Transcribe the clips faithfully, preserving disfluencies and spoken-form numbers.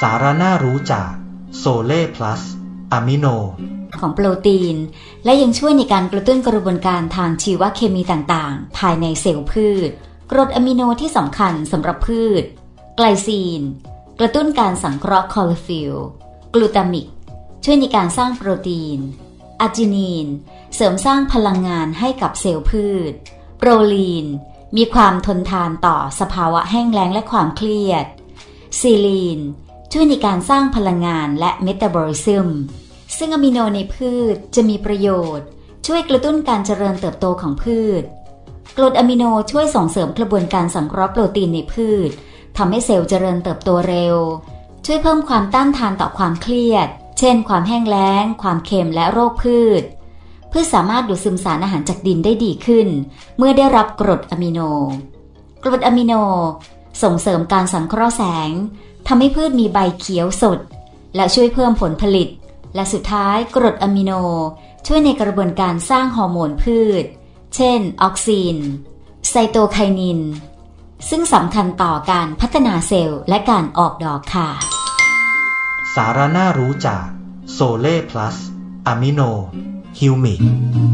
สาระน่ารู้จากโซเล่พลัสอะมิโนของโปรตีนและยังช่วยในการกระตุ้นกระบวนการทางชีวเคมีต่างๆภายในเซลล์พืชกรดอะมิโนที่สำคัญสำหรับพืชไกลซีนกระตุ้นการสังเคราะห์คลอโรฟิลล์กลูตามิกช่วยในการสร้างโปรตีนอาร์จินีนเสริมสร้างพลังงานให้กับเซลล์พืชโปรลีนมีความทนทานต่อสภาวะแห้งแล้งและความเครียดซีลีนช่วยในการสร้างพลังงานและเมตาบอลิซึมซึ่งอะมิโนในพืชจะมีประโยชน์ช่วยกระตุ้นการเจริญเติบโตของพืชกรดอะมิโนช่วยส่งเสริมกระบวนการสังเคราะห์โปรตีนในพืชทำให้เซลล์เจริญเติบโตเร็วช่วยเพิ่มความต้านทานต่อความเครียดเช่นความแห้งแล้งความเค็มและโรคพืชพืชสามารถดูดซึมสารอาหารจากดินได้ดีขึ้นเมื่อได้รับกรดอะมิโนกรดอะมิโนส่งเสริมการสังเคราะห์แสงทำให้พืชมีใบเขียวสดและช่วยเพิ่มผลผลิตและสุดท้ายกรดอะมิโนช่วยในกระบวนการสร้างฮอร์โมนพืชเช่นออกซินไซโตไคนินซึ่งสำคัญต่อการพัฒนาเซลล์และการออกดอกค่ะสาระน่ารู้จากโซเล่พลัสอะมิโนฮิวมิก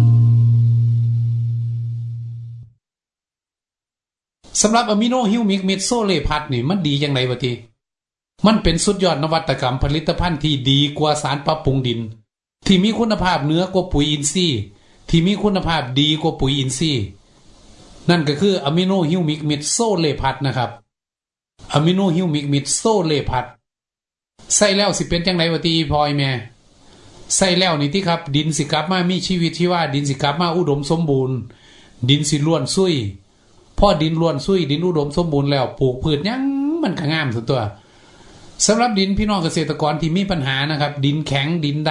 สำหรับอะมิโนฮิวมิกเม็ดโซเลพัดนี่มันดีอย่างไรวะทีมันเป็นสุดยอดนวัตกรรมผลิตภัณฑ์ที่ดีกว่าสารปรับปรุงดินที่มีคุณภาพเหนือกว่าปุ๋ยอินทรีย์ที่มีคุณภาพดีกว่าปุ๋ยอินทรีย์นั่นก็คืออะมิโนฮิวมิกเม็ดโซเลพัดนะครับอะมิโนฮิวมิกเม็ดโซเลพัดใส่แล้วสิเป็นจังไดวะทีพอยแม่ใส่แล้วนี่ที่ครับดินสิกลับมามีชีวิตชีวาดินสิกลับมาอุดมสมบูรณ์ดินสิล้วนซุยพอดินล้วนซุยดินอุดมสมบูรณ์แล้วปลูกพืชหยังมันก็งามสุดตัวสำหรับดินพี่น้องเกษตรกรที่มีปัญหานะครับดินแข็งดิน